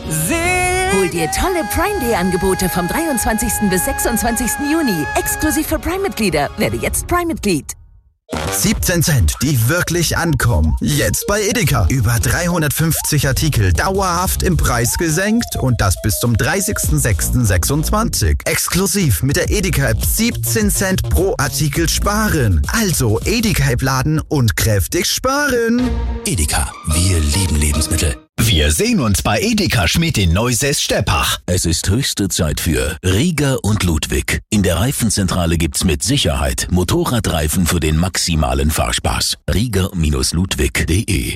Hol dir tolle Prime Day Angebote vom 23. bis 26. Juni. Exklusiv für Prime-Mitglieder. Werde jetzt Prime-Mitglied. 17 Cent, die wirklich ankommen. Jetzt bei Edeka. Über 350 Artikel dauerhaft im Preis gesenkt und das bis zum 30.06.26. Exklusiv mit der Edeka-App 17 Cent pro Artikel sparen. Also Edeka-App laden und kräftig sparen. Edeka, wir lieben Lebensmittel. Wir sehen uns bei Edeka Schmidt in Neusäß-Steppach. Es ist höchste Zeit für Rieger und Ludwig. In der Reifenzentrale gibt's mit Sicherheit Motorradreifen für den maximalen Fahrspaß. Rieger-Ludwig.de.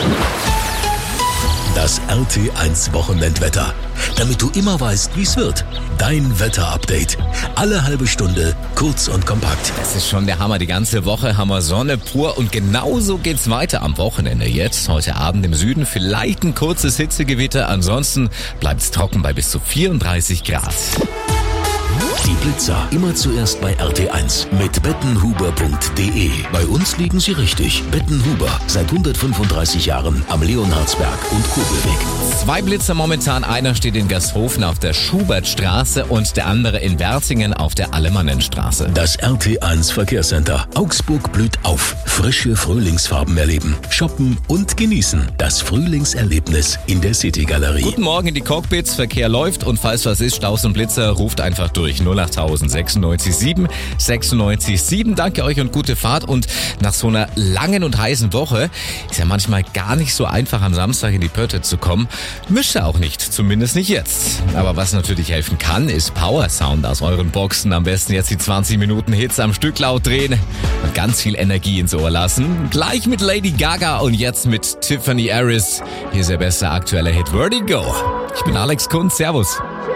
Das RT1 Wochenendwetter. Damit du immer weißt, wie's wird. Dein Wetterupdate. Alle halbe Stunde, kurz und kompakt. Das ist schon der Hammer. Die ganze Woche haben wir Sonne pur und genauso geht's weiter am Wochenende. Jetzt, heute Abend im Süden, vielleicht ein kurzes Hitzegewitter. Ansonsten bleibt's trocken bei bis zu 34 Grad. Die Blitzer immer zuerst bei RT1 mit bettenhuber.de. Bei uns liegen sie richtig. Bettenhuber, seit 135 Jahren am Leonhardsberg und Kobelweg. 2 Blitzer momentan. Einer steht in Gasthofen auf der Schubertstraße und der andere in Wertingen auf der Alemannenstraße. Das RT1 Verkehrscenter. Augsburg blüht auf. Frische Frühlingsfarben erleben, shoppen und genießen. Das Frühlingserlebnis in der City-Galerie. Guten Morgen in die Cockpits. Verkehr läuft und falls was ist, Staus und Blitzer, ruft einfach durch 08000 96 7 96 7. Danke euch und gute Fahrt. Und nach so einer langen und heißen Woche ist ja manchmal gar nicht so einfach, am Samstag in die Pötte zu kommen. Müsste auch nicht, zumindest nicht jetzt. Aber was natürlich helfen kann, ist Power Sound aus euren Boxen. Am besten jetzt die 20 Minuten Hits am Stück laut drehen und ganz viel Energie ins Ohr lassen. Gleich mit Lady Gaga und jetzt mit Tiffany Harris. Hier ist der beste aktuelle Hit Vertigo. Ich bin Alex Kunz, servus.